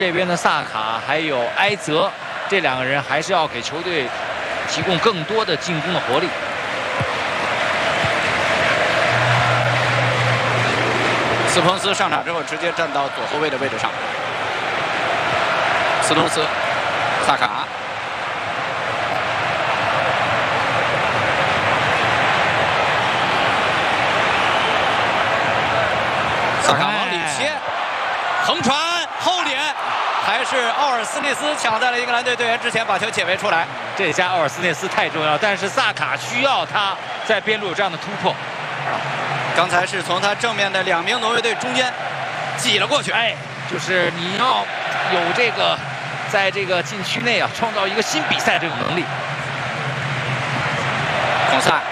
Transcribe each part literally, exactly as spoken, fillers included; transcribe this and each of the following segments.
这边的萨卡还有埃泽，这两个人还是要给球队提供更多的进攻的活力。 斯彭斯上场之后，直接站到左后卫的位置上。斯通斯、萨卡。 萨卡往里切，横传后点，还是奥尔斯内斯抢在了英格兰队队员之前，把球解围出来。 这下奥尔斯内斯太重要，但是萨卡需要他在边路有这样的突破。 刚才是从他正面的两名挪威队中间挤了过去。 哎，就是你要有这个在这个禁区内啊，创造一个新比赛这种能力。 孔萨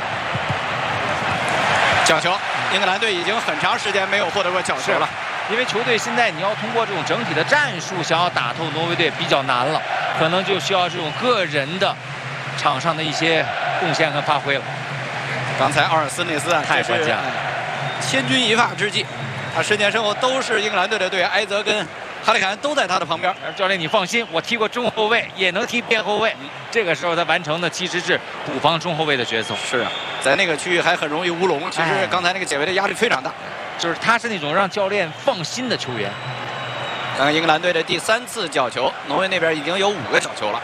角球。 英格兰队已经很长时间没有获得过角球了， 因为球队现在你要通过这种整体的战术想要打透挪威队比较难了，可能就需要这种个人的场上的一些贡献和发挥了。 刚才奥尔斯内斯啊， 太关键了， 千钧一发之际，他身前身后都是英格兰队的队员，埃泽跟哈里凯恩都在他的旁边。 教练，你放心，我踢过中后卫，也能踢边后卫。嗯、这个时候他完成的其实是补防中后卫的角色。 是啊。 在那个区域还很容易乌龙，其实刚才那个解围的压力非常大， 就是他是那种让教练放心的球员。 刚刚英格兰队的第三次角球，挪威那边已经有五个角球了。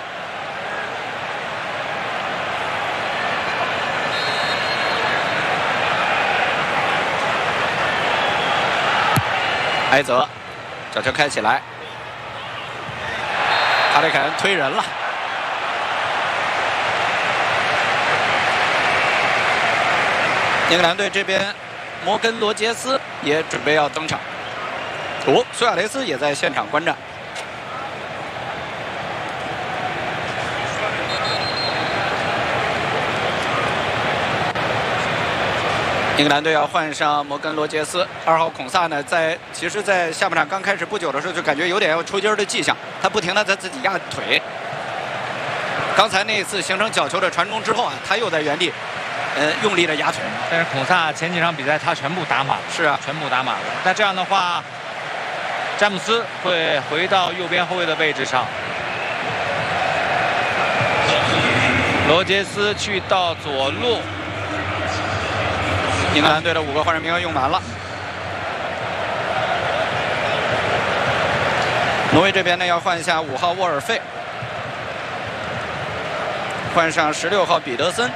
埃泽，角球开起来，哈里凯恩推人了。 英格兰队这边，摩根罗杰斯也准备要登场。哦，苏亚雷斯也在现场观战。英格兰队要换上摩根罗杰斯，二号孔萨呢，在其实，在下半场刚开始不久的时候，就感觉有点要抽筋的迹象，他不停的在自己压腿。刚才那一次形成角球的传中之后啊，他又在原地。 呃，用力的压腿， 但是孔萨前几场比赛他全部打满， 是啊， 全部打满了。那这样的话，詹姆斯会回到右边后卫的位置上，罗杰斯去到左路。 英格兰队的五个换人名额用完了，挪威这边呢要换下五号沃尔费，换上十六号彼得森。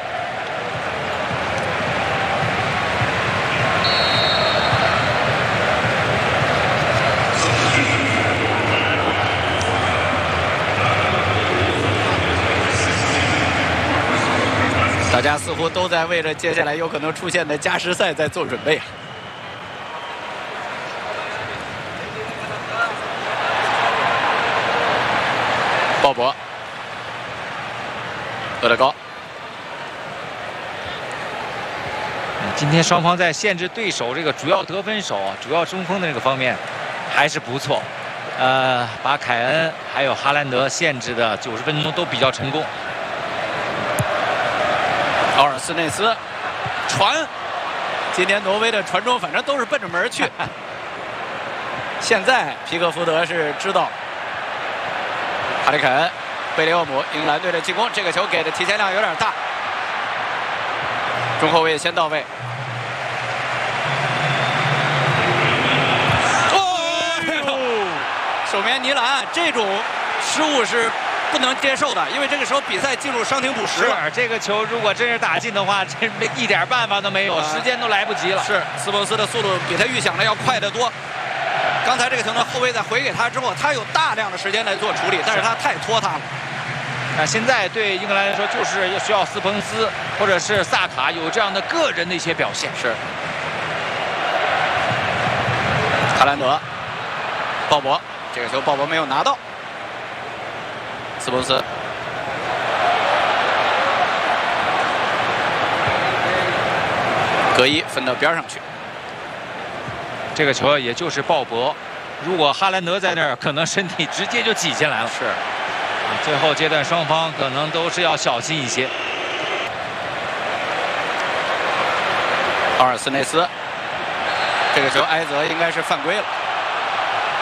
大家似乎都在为着接下来有可能出现的加时赛在做准备啊！鲍勃、厄德高， 今天双方在限制对手这个主要得分手、主要中锋的这个方面还是不错，呃，把凯恩还有哈兰德限制的九十分钟都比较成功。 奥尔斯内斯传，今天挪威的传中反正都是奔着门去。现在皮克福德是知道，哈里凯恩、贝利厄姆，英格兰队的进攻，这个球给的提前量有点大。中后卫先到位。哦，守门尼兰这种失误是。 不能接受的，因为这个时候比赛进入伤停补时了。 是这个球如果真是打进的话，这一点办法都没有，时间都来不及了。 是斯彭斯的速度比他预想的要快得多。刚才这个球呢，后卫在回给他之后，他有大量的时间来做处理，但是他太拖沓了。 那现在对英格兰来说，就是需要斯彭斯或者是萨卡有这样的个人的一些表现。 是。哈兰德、鲍勃，这个球鲍勃没有拿到。 斯彭斯，格伊分到边上去。 这个球也就是鲍勃，如果哈兰德在那儿，可能身体直接就挤进来了。 是， 最后阶段双方可能都是要小心一些。 奥尔斯内斯，这个球埃泽应该是犯规了。